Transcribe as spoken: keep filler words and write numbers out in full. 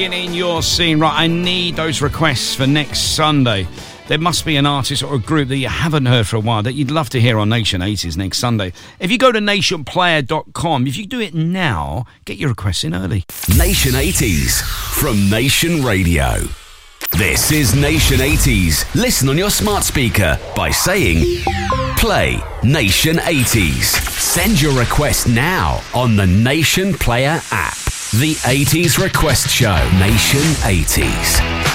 In your scene, right, I need those requests for next Sunday. There must be an artist or a group that you haven't heard for a while that you'd love to hear on Nation eighties next Sunday. If you go to nation player dot com, if you do it now, get your requests in early. Nation eighties from Nation Radio. This is Nation eighties. Listen on your smart speaker by saying play Nation eighties. Send your request now on the Nation Player app. The eighties Request Show. Nation eighties.